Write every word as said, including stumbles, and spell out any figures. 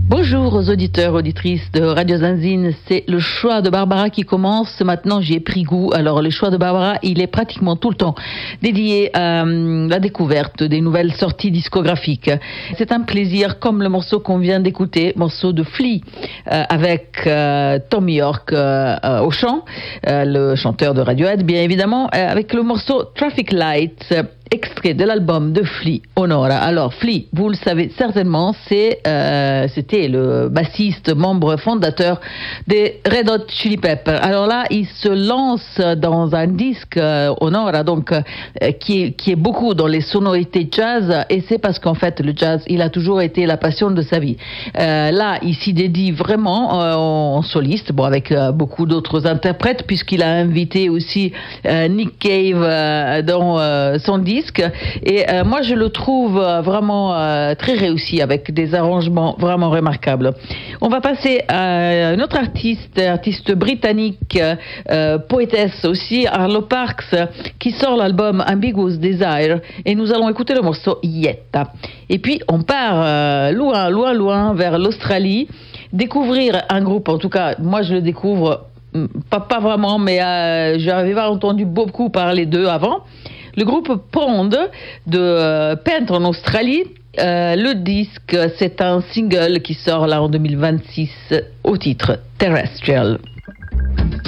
Bonjour aux auditeurs, auditrices de Radio Zanzine. C'est le choix de Barbara qui commence. Maintenant, j'y ai pris goût. Alors, le choix de Barbara, il est pratiquement tout le temps dédié à euh, la découverte des nouvelles sorties discographiques. C'est un plaisir, comme le morceau qu'on vient d'écouter, morceau de Flea, euh, avec euh, Thom Yorke euh, euh, au chant, euh, le chanteur de Radiohead, bien évidemment, euh, avec le morceau Traffic Lights, extrait de l'album de Flea, Honora. Alors, Flea, vous le savez certainement, c'est, euh, c'était le bassiste, membre fondateur des Red Hot Chili Peppers. Alors là, il se lance dans un disque, euh, Honora, donc, euh, qui, est, qui est beaucoup dans les sonorités jazz, et c'est parce qu'en fait, le jazz, il a toujours été la passion de sa vie. Euh, là, il s'y dédie vraiment euh, en soliste, bon, avec euh, beaucoup d'autres interprètes, puisqu'il a invité aussi euh, Nick Cave euh, dans euh, son disque. Et euh, moi, je le trouve euh, vraiment euh, très réussi, avec des arrangements vraiment remarquables. On va passer à un autre artiste, artiste britannique, euh, poétesse aussi, Arlo Parks, qui sort l'album Ambiguous Desire, et nous allons écouter le morceau Yetta. Et puis, on part euh, loin, loin, loin vers l'Australie, découvrir un groupe, en tout cas, moi je le découvre, pas, pas vraiment, mais euh, j'avais pas entendu beaucoup parler d'eux avant. Le groupe Pond de euh, Perth en Australie, euh, le disque, c'est un single qui sort là en deux mille vingt-six au titre Terrestrial.